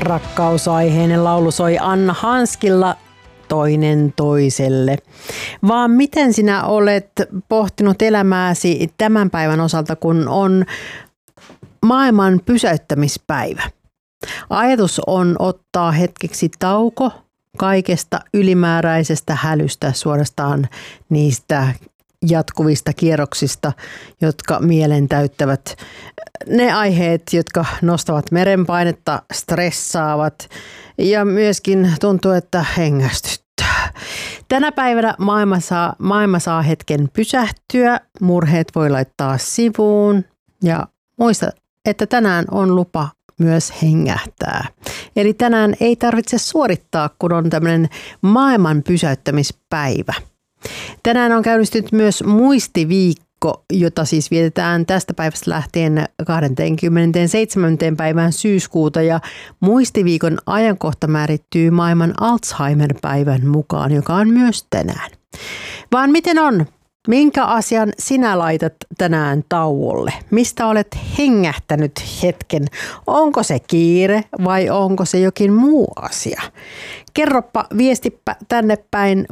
Rakkausaiheinen laulu soi Anna Hanskilla Toinen toiselle. Vaan miten sinä olet pohtinut elämääsi tämän päivän osalta, kun on maailman pysäyttämispäivä? Ajatus on ottaa hetkeksi tauko kaikesta ylimääräisestä hälystä, suorastaan niistä jatkuvista kierroksista, jotka mielen täyttävät. Ne aiheet, jotka nostavat merenpainetta, stressaavat ja myöskin tuntuu, että hengästyttää. Tänä päivänä maailma saa hetken pysähtyä, murheet voi laittaa sivuun ja muista, että tänään on lupa myös hengähtää. Eli tänään ei tarvitse suorittaa, kun on tämmöinen maailman pysäyttämispäivä. Tänään on käynnistynyt myös muistiviikko, jota siis vietetään tästä päivästä lähtien 27. päivään syyskuuta. Ja muistiviikon ajankohta määrittyy maailman Alzheimer-päivän mukaan, joka on myös tänään. Vaan miten on? Minkä asian sinä laitat tänään tauolle? Mistä olet hengähtänyt hetken? Onko se kiire vai onko se jokin muu asia? Kerroppa, viestipä tänne päin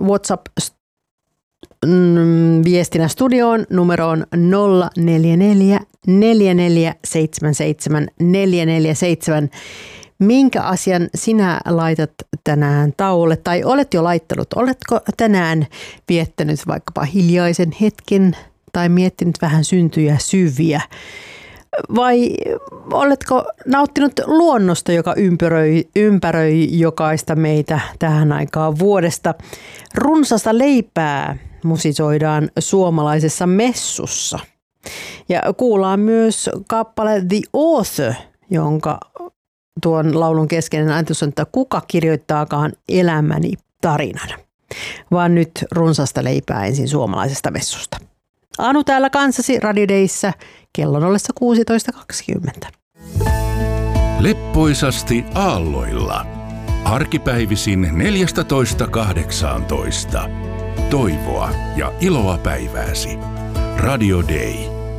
WhatsApp-viestinä studioon numeroon 044 4477 447. Minkä asian sinä laitat tänään tauolle tai olet jo laittanut? Oletko tänään viettänyt vaikkapa hiljaisen hetken tai miettinyt vähän syntyjä syviä? Vai oletko nauttinut luonnosta, joka ympäröi jokaista meitä tähän aikaan vuodesta? Runsasta leipää musisoidaan suomalaisessa messussa. Ja kuullaan myös kappale The Author, jonka tuon laulun keskeinen ajatus on, että kuka kirjoittaakaan elämäni tarinan. Vaan nyt runsasta leipää ensin suomalaisesta messusta. Anu täällä kanssasi Radio Dayssä kello 16.20. Leppoisasti aalloilla. Arkipäivisin 14.18. Toivoa ja iloa päivääsi. Radio Day.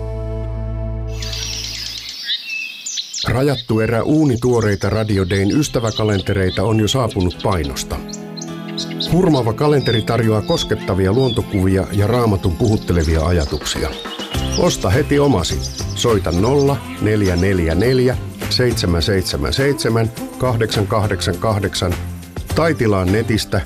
Rajattu erä uunituoreita Radio Dayn ystäväkalentereita on jo saapunut painosta. Hurmaava kalenteri tarjoaa koskettavia luontokuvia ja Raamatun puhuttelevia ajatuksia. Osta heti omasi. Soita 0444 777 888 tai tilaa netistä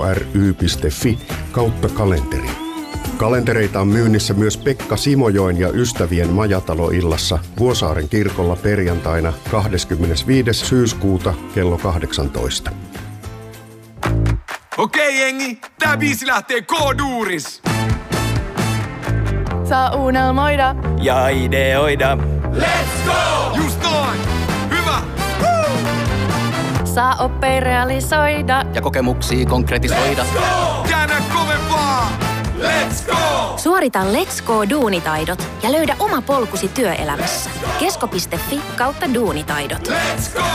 kry.fi/kalenteri. Kalentereita on myynnissä myös Pekka Simojoen ja ystävien majataloillassa Vuosaaren kirkolla perjantaina 25. syyskuuta kello 18. Okei jengi, tää biisi lähtee K-duuris. Saa unelmoida ja ideoida. Let's go! Just noin! Hyvä! Woo! Saa oppia realisoida ja kokemuksia konkretisoida. Let's go! Käännä kovempaa! Let's go! Suorita Let's Go -duunitaidot ja löydä oma polkusi työelämässä. Kesko.fi/duunitaidot. Let's go!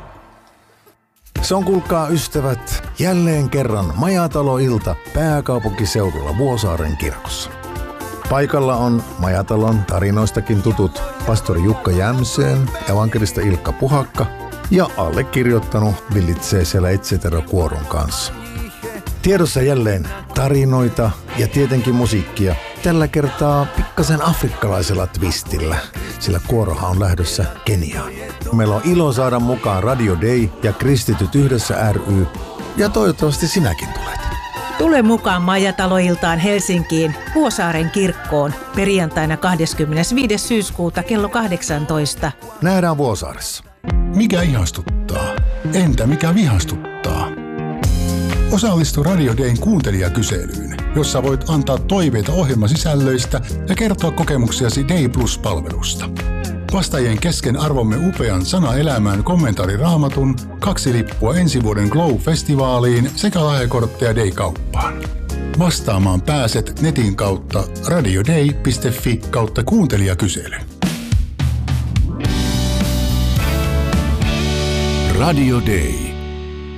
Se on, kuulkaa ystävät, jälleen kerran majataloilta pääkaupunkiseudulla Vuosaaren kirkossa. Paikalla on majatalon tarinoistakin tutut pastori Jukka Jämseen, evankelista Ilkka Puhakka ja allekirjoittanut villitsee siellä Etsetera-kuoron kanssa. Tiedossa jälleen tarinoita ja tietenkin musiikkia. Tällä kertaa pikkasen afrikkalaisella twistillä, sillä kuorohan on lähdössä Keniaan. Meillä on ilo saada mukaan Radio Day ja Kristityt yhdessä ry. Ja toivottavasti sinäkin tulet. Tule mukaan majataloiltaan Helsinkiin Vuosaaren kirkkoon perjantaina 25. syyskuuta kello 18. Nähdään Vuosaaressa. Mikä ihastuttaa? Entä mikä vihastuttaa? Osallistu Radio Dayn kuuntelijakyselyyn, jossa voit antaa toiveita ohjelmasisällöistä ja kertoa kokemuksiasi Day Plus-palvelusta. Vastaajien kesken arvomme upean Sana elämään kommentaari Raamatun, 2 lippua ensi vuoden Glow-festivaaliin sekä lahjakortteja Day-kauppaan. Vastaamaan pääset netin kautta radioday.fi/kuuntelijakysely. Radio Day.